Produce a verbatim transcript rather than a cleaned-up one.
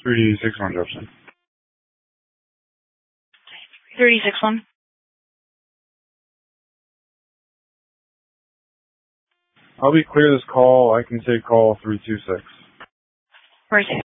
three six one Jefferson. three six one. I'll be clear this call. I can take call three two six. Right.